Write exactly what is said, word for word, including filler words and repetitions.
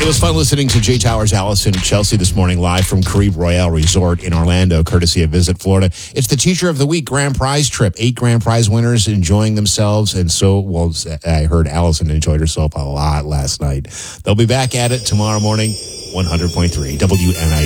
It was fun listening to Jay Towers, Allison, and Chelsea this morning live from Caribe Royale Resort in Orlando, courtesy of Visit Florida. It's the Teacher of the Week grand prize trip. Eight grand prize winners enjoying themselves. And so, well, I heard Allison enjoyed herself a lot last night. They'll be back at it tomorrow morning, one hundred point three W N I C.